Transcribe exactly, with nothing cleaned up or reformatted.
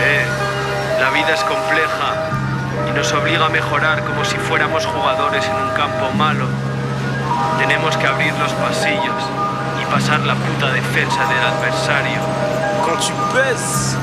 Eh, la vida es compleja y nos obliga a mejorar como si fuéramos jugadores en un campo malo. Tenemos que abrir los pasillos y pasar la puta defensa del adversario. Quand tu pèses